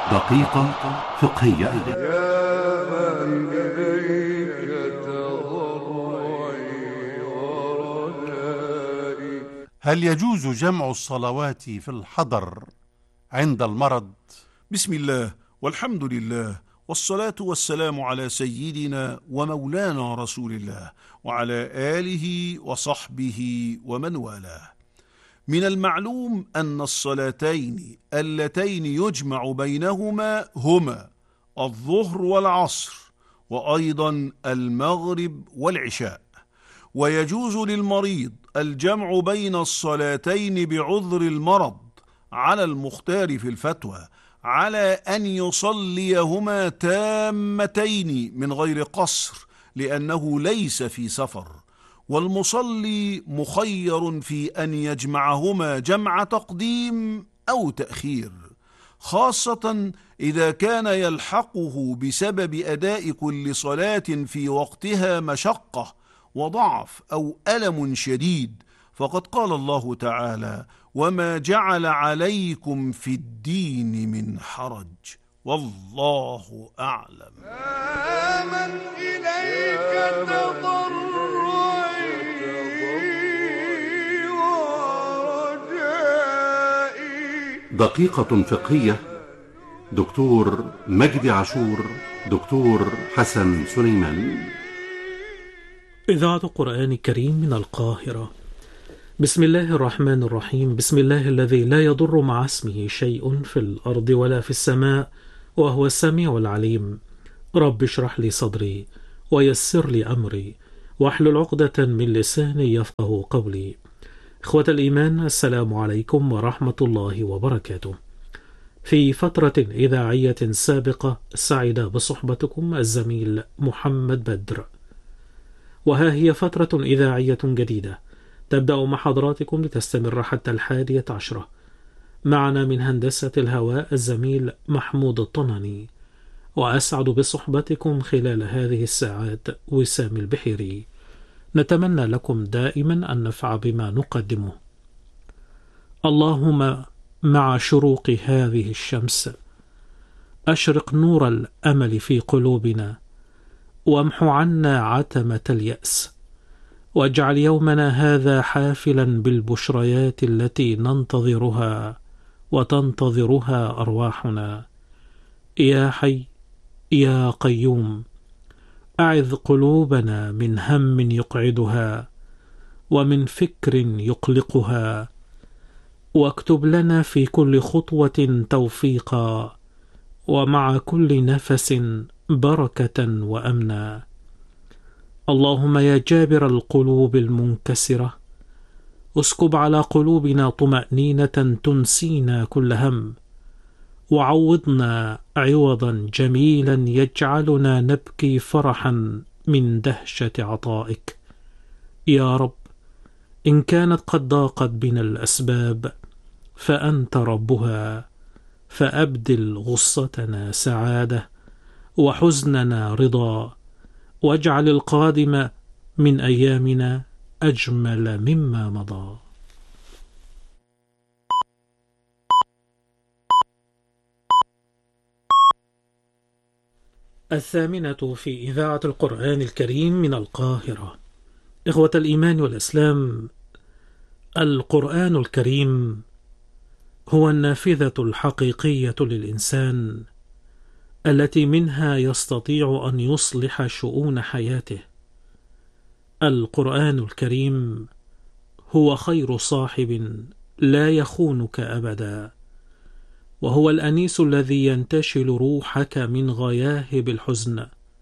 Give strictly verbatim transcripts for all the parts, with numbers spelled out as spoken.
دقيقة فقهية. يا من إليك تضرعي ورجائي. هل يجوز جمع الصلوات في الحضر عند المرض؟ بسم الله والحمد لله والصلاة والسلام على سيدنا ومولانا رسول الله وعلى آله وصحبه ومن والاه. من المعلوم أن الصلاتين اللتين يجمع بينهما هما الظهر والعصر، وأيضا المغرب والعشاء، ويجوز للمريض الجمع بين الصلاتين بعذر المرض على المختار في الفتوى على أن يصليهما تامتين من غير قصر لأنه ليس في سفر، والمصلي مخير في أن يجمعهما جمع تقديم أو تأخير، خاصة إذا كان يلحقه بسبب أداء كل صلاة في وقتها مشقة وضعف أو ألم شديد، فقد قال الله تعالى: وما جعل عليكم في الدين من حرج، والله أعلم. من إليك تضرعي ورجائي. دقيقة فقهية. دكتور مجدي عاشور، دكتور حسن سليمان. إذاعة القرآن الكريم من القاهرة. بسم الله الرحمن الرحيم. بسم الله الذي لا يضر مع اسمه شيء في الأرض ولا في السماء وهو السميع العليم. رب اشرح لي صدري ويسر لي أمري واحلل عقدة من لساني يفقه قولي. إخوة الإيمان، السلام عليكم ورحمة الله وبركاته. في فترة إذاعية سابقة سعد بصحبتكم الزميل محمد بدر، وها هي فترة إذاعية جديدة تبدأ مع حضراتكم لتستمر حتى الحادية عشرة. معنا من هندسة الهواء الزميل محمود الطناني، وأسعد بصحبتكم خلال هذه الساعات وسام البحيري. نتمنى لكم دائما النفع بما نقدمه. اللهم مع شروق هذه الشمس أشرق نور الأمل في قلوبنا، وامح عنا عتمة اليأس، واجعل يومنا هذا حافلا بالبشريات التي ننتظرها وتنتظرها أرواحنا. يا حي يا قيوم، أعذ قلوبنا من هم يقعدها ومن فكر يقلقها، واكتب لنا في كل خطوة توفيقا، ومع كل نفس بركة وأمنا. اللهم يا جابر القلوب المنكسرة، اسكب على قلوبنا طمأنينة تنسينا كل هم، وعوضنا عوضا جميلا يجعلنا نبكي فرحا من دهشة عطائك. يا رب، إن كانت قد ضاقت بنا الأسباب فأنت ربها، فأبدل غصتنا سعادة وحزننا رضا، واجعل القادم من أيامنا أجمل مما مضى. الثامنة في إذاعة القرآن الكريم من القاهرة. إخوة الإيمان والإسلام، القرآن الكريم هو النافذة الحقيقية للإنسان التي منها يستطيع أن يصلح شؤون حياته. القرآن الكريم هو خير صاحب لا يخونك أبدا، وهو الأنيس الذي ينتشل روحك من غياهب الحزن،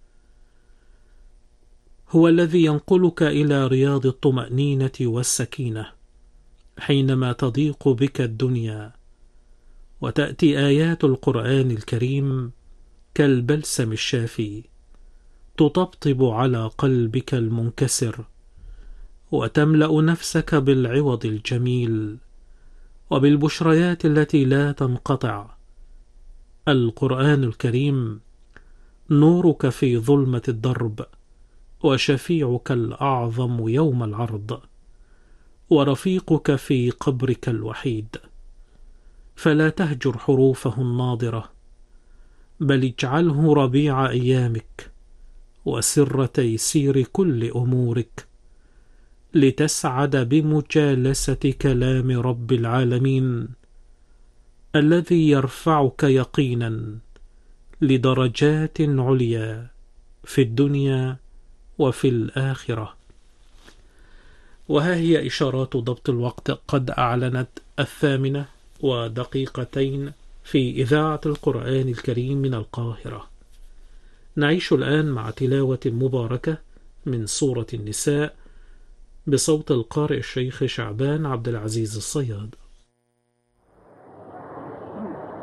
هو الذي ينقلك إلى رياض الطمأنينة والسكينة حينما تضيق بك الدنيا، وتأتي آيات القرآن الكريم كالبلسم الشافي تطبطب على قلبك المنكسر، وتملأ نفسك بالعوض الجميل وبالبشريات التي لا تنقطع. القرآن الكريم نورك في ظلمة الدرب، وشفيعك الأعظم يوم العرض، ورفيقك في قبرك الوحيد. فلا تهجر حروفه الناضرة، بل اجعله ربيع أيامك وسر تيسير كل أمورك، لتسعد بمجالسة كلام رب العالمين الذي يرفعك يقينا لدرجات عليا في الدنيا وفي الآخرة. وها هي إشارات ضبط الوقت قد أعلنت الثامنة ودقيقتين في إذاعة القرآن الكريم من القاهرة. نعيش الآن مع تلاوة مباركة من سورة النساء بصوت القارئ الشيخ شعبان عبد العزيز الصياد.